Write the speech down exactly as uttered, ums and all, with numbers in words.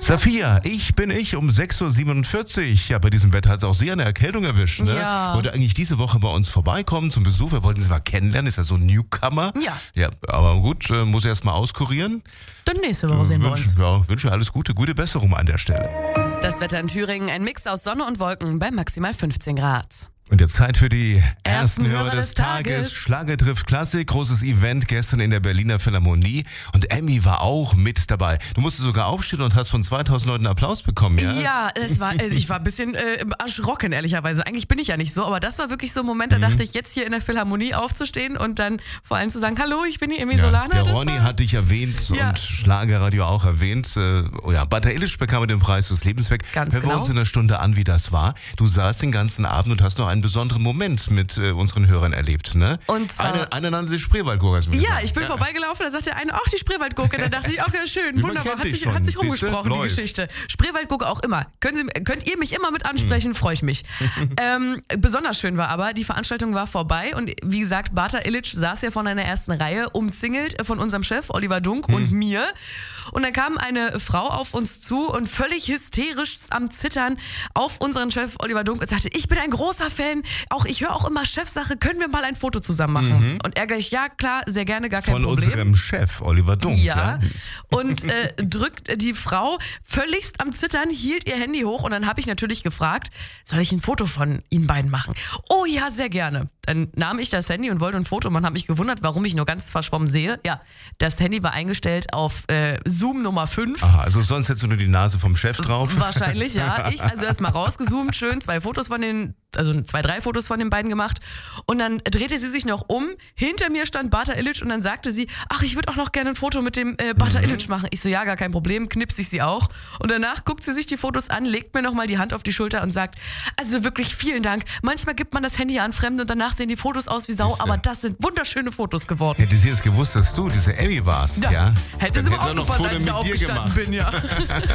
Safia, ich bin ich um sechs Uhr siebenundvierzig. Ja, bei diesem Wetter hat es auch Sie eine Erkältung erwischt, ne? Ja. Wollte eigentlich diese Woche bei uns vorbeikommen zum Besuch. Wir wollten Sie mal kennenlernen, ist ja so ein Newcomer. Ja. Ja, aber gut, äh, muss erst mal auskurieren. Dann nächste Woche sehen wir uns. Wünsche, ja, wünsche alles Gute, gute Besserung an der Stelle. Das Wetter in Thüringen, ein Mix aus Sonne und Wolken bei maximal fünfzehn Grad. Und jetzt Zeit für die ersten, Ersten Hörer Hörer des des Tages. Tages. Schlager trifft Klassik, großes Event gestern in der Berliner Philharmonie. Und Emmy war auch mit dabei. Du musstest sogar aufstehen und hast von zweitausend Leuten Applaus bekommen, ja? Ja, es war, also ich war ein bisschen äh, erschrocken, ehrlicherweise. Eigentlich bin ich ja nicht so, aber das war wirklich so ein Moment, da dachte ich, jetzt hier in der Philharmonie aufzustehen und dann vor allem zu sagen, hallo, ich bin die Emmy Ja, Solana. der das Ronny war- hat dich erwähnt Ja. und Schlagerradio auch erwähnt. Äh, oh ja, Bata Illich bekam den Preis fürs Lebenswerk. Ganz Hören wir genau. uns in einer Stunde an, wie das war. Du saßt den ganzen Abend und hast noch einen besonderen Moment mit äh, unseren Hörern erlebt, ne? Und zwar- Eine, eine nannte sich Spreewaldgurke. hast du mir Ja, gesagt. ich bin vorbeigelaufen, da sagte der eine, ach, die Spreewaldgurke. Da dachte ich, ach ja, schön, Wie man wunderbar, kennt hat dich sich, hat sich schon. rumgesprochen, Siehste, die läuft. Geschichte. Spreewaldgurke auch immer. Können Sie, könnt ihr mich immer mit ansprechen, freue ich mich. ähm, besonders schön war aber, die Veranstaltung war vorbei und wie gesagt, Bata Illich saß ja von einer ersten Reihe, umzingelt von unserem Chef Oliver Dunk und mir. Und dann kam eine Frau auf uns zu und völlig hysterisch am Zittern auf unseren Chef Oliver Dunk und sagte, ich bin ein großer Fan, auch ich höre auch immer Chefsache, können wir mal ein Foto zusammen machen? Und er gleich, ja klar, sehr gerne, gar kein Von Problem. unserem Chef, Oliver Dunk. Ja, und äh, drückt die Frau völligst am Zittern, hielt ihr Handy hoch und dann habe ich natürlich gefragt, soll ich ein Foto von Ihnen beiden machen? Oh ja, sehr gerne. Dann nahm ich das Handy und wollte ein Foto machen, habe mich gewundert, warum ich nur ganz verschwommen sehe. Ja, das Handy war eingestellt auf äh, Zoom Nummer fünf. Aha, also sonst hättest du nur die Nase vom Chef drauf. Wahrscheinlich, ja. Ich also erstmal rausgezoomt, schön zwei Fotos von den, also zwei, drei Fotos von den beiden gemacht. Und dann drehte sie sich noch um. Hinter mir stand Bata Illich und dann sagte sie, ach, ich würde auch noch gerne ein Foto mit dem äh, Bata Illich machen. Ich so, ja, gar kein Problem, knipse ich sie auch. Und danach guckt sie sich die Fotos an, legt mir nochmal die Hand auf die Schulter und sagt, also wirklich vielen Dank. Manchmal gibt man das Handy an Fremde und danach sehen die Fotos aus wie Sau, Siehste. aber das sind wunderschöne Fotos geworden. Hätte sie jetzt gewusst, dass du diese Emmy warst, ja? Hätte Dann sie mal hätte er noch aufgepasst, Foto als ich da mit dir aufgestanden gemacht. bin, ja.